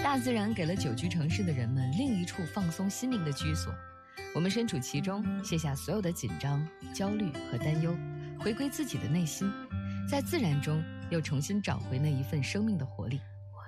大自然给了久居城市的人们另一处放松心灵的居所，我们身处其中，卸下所有的紧张、焦虑和担忧，回归自己的内心，在自然中又重新找回那一份生命的活力。